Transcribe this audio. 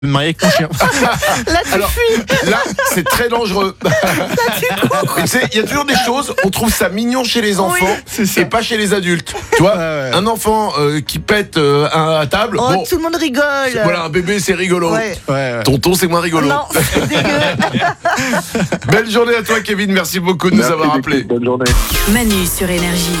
me marier avec mon chien. Là, tu Alors, fuis. là, c'est très dangereux. Tu sais, il y a toujours des choses, on trouve ça mignon chez les enfants c'est ça. et pas chez les adultes. Tu vois, Ouais. un enfant qui pète à table, Oh, bon, tout le monde rigole. voilà, un bébé, c'est rigolo. Ouais. Ouais. Tonton, c'est moins rigolo. Non, c'est dégueu. Belle journée à toi, Kevin. Merci beaucoup de nous avoir appelés. Bonne journée. Manu sur Énergie.